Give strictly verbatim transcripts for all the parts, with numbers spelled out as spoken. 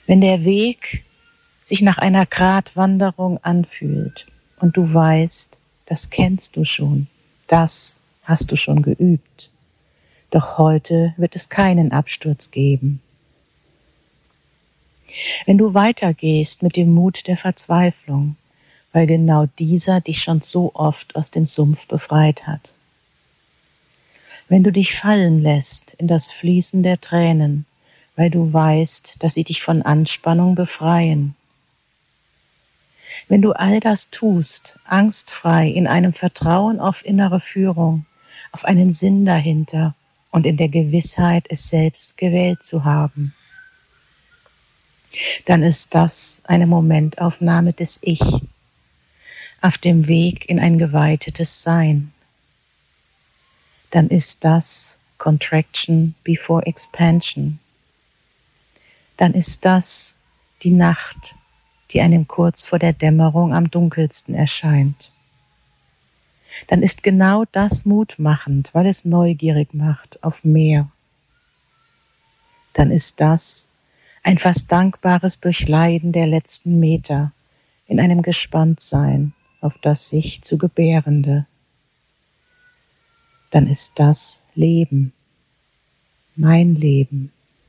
Wenn der Weg sich nach einer Gratwanderung anfühlt und du weißt, das kennst du schon, das hast du schon geübt. Doch heute wird es keinen Absturz geben. Wenn du weitergehst mit dem Mut der Verzweiflung, weil genau dieser dich schon so oft aus dem Sumpf befreit hat. Wenn du dich fallen lässt in das Fließen der Tränen, weil du weißt, dass sie dich von Anspannung befreien. Wenn du all das tust, angstfrei, in einem Vertrauen auf innere Führung, auf einen Sinn dahinter und in der Gewissheit, es selbst gewählt zu haben, dann ist das eine Momentaufnahme des Ich, auf dem Weg in ein geweitetes Sein. Dann ist das Contraction before Expansion. Dann ist das die Nacht, die einem kurz vor der Dämmerung am dunkelsten erscheint. Dann ist genau das mutmachend, weil es neugierig macht auf mehr. Dann ist das ein fast dankbares Durchleiden der letzten Meter in einem Gespanntsein auf das sich zu Gebärende. Dann ist das Leben, mein Leben.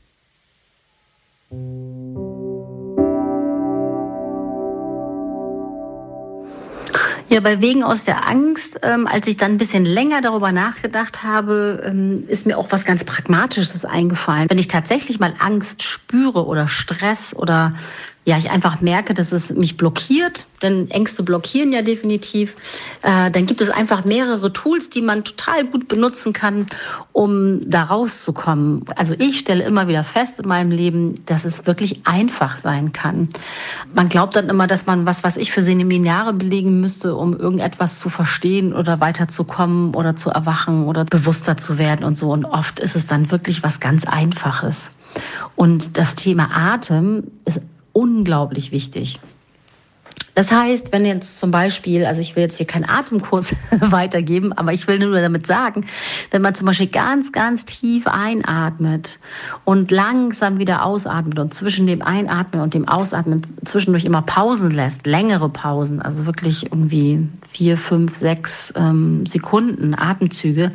Ja, bei Wegen aus der Angst, ähm, als ich dann ein bisschen länger darüber nachgedacht habe, ähm, ist mir auch was ganz Pragmatisches eingefallen. Wenn ich tatsächlich mal Angst spüre oder Stress oder ja, ich einfach merke, dass es mich blockiert, denn Ängste blockieren ja definitiv, äh, dann gibt es einfach mehrere Tools, die man total gut benutzen kann, um da rauszukommen. Also ich stelle immer wieder fest in meinem Leben, dass es wirklich einfach sein kann. Man glaubt dann immer, dass man was, was ich für Seminare belegen müsste, um irgendetwas zu verstehen oder weiterzukommen oder zu erwachen oder bewusster zu werden und so. Und oft ist es dann wirklich was ganz Einfaches. Und das Thema Atem ist unglaublich wichtig. Das heißt, wenn jetzt zum Beispiel, also ich will jetzt hier keinen Atemkurs weitergeben, aber ich will nur damit sagen, wenn man zum Beispiel ganz, ganz tief einatmet und langsam wieder ausatmet und zwischen dem Einatmen und dem Ausatmen zwischendurch immer Pausen lässt, längere Pausen, also wirklich irgendwie vier, fünf, sechs ähm, Sekunden Atemzüge,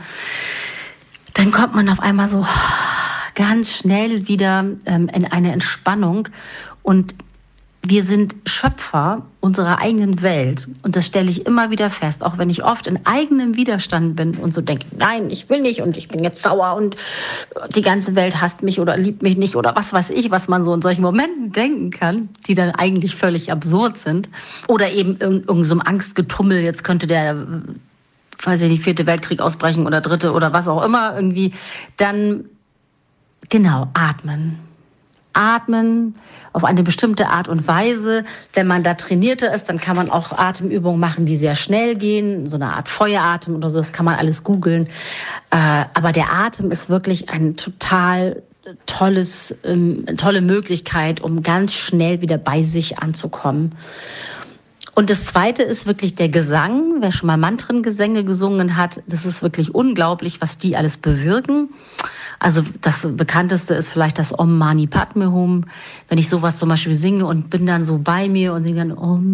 dann kommt man auf einmal so ganz schnell wieder ähm, in eine Entspannung. Und wir sind Schöpfer unserer eigenen Welt. Und das stelle ich immer wieder fest, auch wenn ich oft in eigenem Widerstand bin und so denke, nein, ich will nicht und ich bin jetzt sauer und die ganze Welt hasst mich oder liebt mich nicht oder was weiß ich, was man so in solchen Momenten denken kann, die dann eigentlich völlig absurd sind. Oder eben irgend, irgend so ein Angstgetummel, jetzt könnte der, weiß ich nicht, vierte Weltkrieg ausbrechen oder dritte oder was auch immer irgendwie. Dann, genau, atmen. Atmen auf eine bestimmte Art und Weise. Wenn man da trainierter ist, dann kann man auch Atemübungen machen, die sehr schnell gehen, so eine Art Feueratem oder so, das kann man alles googeln. Äh, aber der Atem ist wirklich ein total tolles, ähm, tolle Möglichkeit, um ganz schnell wieder bei sich anzukommen. Und das Zweite ist wirklich der Gesang. Wer schon mal Mantrengesänge gesungen hat, das ist wirklich unglaublich, was die alles bewirken. Also das Bekannteste ist vielleicht das Om Mani Padme Hum. Wenn ich sowas zum Beispiel singe und bin dann so bei mir und singe dann Om